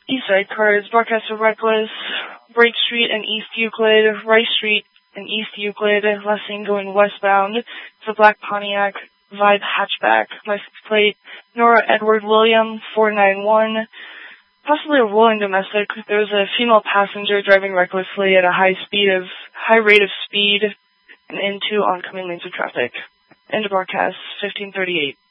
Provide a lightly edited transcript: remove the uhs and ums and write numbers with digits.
East Side cars, broadcast of Reckless, Brake Street and East Euclid, Rice Street and East Euclid, last seen going westbound. It's a black Pontiac Vibe hatchback, license plate Nora Edward William 491, possibly a rolling domestic. There was a female passenger driving recklessly at a high rate of speed and into oncoming lanes of traffic. End of broadcast, 1538.